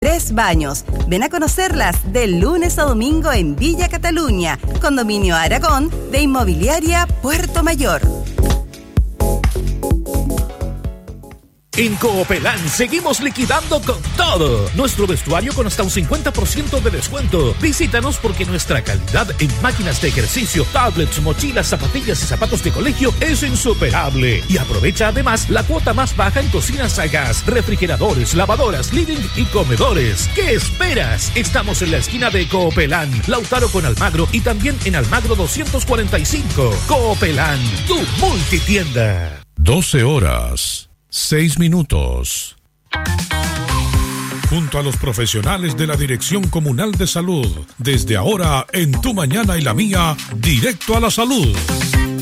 3 baños. Ven a conocerlas de lunes a domingo en Villa Cataluña, Condominio Aragón de Inmobiliaria Puerto Mayor. En Coopelán seguimos liquidando con todo. Nuestro vestuario con hasta un 50% de descuento. Visítanos porque nuestra calidad en máquinas de ejercicio, tablets, mochilas, zapatillas y zapatos de colegio es insuperable. Y aprovecha además la cuota más baja en cocinas a gas, refrigeradores, lavadoras, living y comedores. ¿Qué esperas? Estamos en la esquina de Coopelán, Lautaro con Almagro y también en Almagro 245. Coopelán, tu multitienda. 12 horas. 6 minutos. Junto a los profesionales de la Dirección Comunal de Salud, desde ahora en Tu Mañana y la Mía, directo a la salud.